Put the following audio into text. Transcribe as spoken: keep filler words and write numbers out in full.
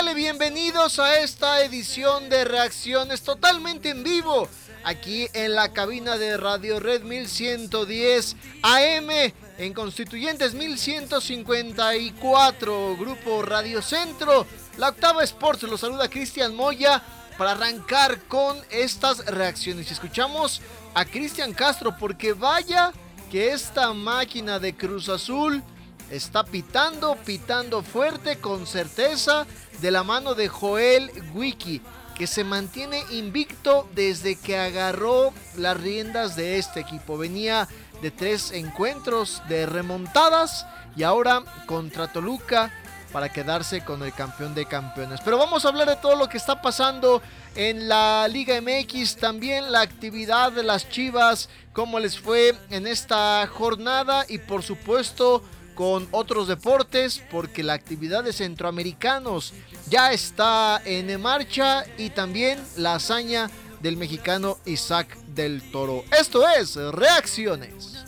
Échale, bienvenidos a esta edición de Reacciones totalmente en vivo, aquí en la cabina de Radio Red mil ciento diez A M, en Constituyentes mil ciento cincuenta y cuatro, Grupo Radio Centro, la Octava Sports. Los saluda Cristian Moya para arrancar con estas reacciones. Escuchamos a Cristian Castro porque vaya que esta máquina de Cruz Azul está pitando, pitando fuerte, con certeza, de la mano de Joel Wiki, que se mantiene invicto desde que agarró las riendas de este equipo. Venía de tres encuentros de remontadas y ahora contra Toluca para quedarse con el campeón de campeones. Pero vamos a hablar de todo lo que está pasando en la Liga M X, también la actividad de las Chivas, cómo les fue en esta jornada y por supuesto con otros deportes, porque la actividad de centroamericanos ya está en marcha y también la hazaña del mexicano Isaac del Toro. Esto es Reacciones.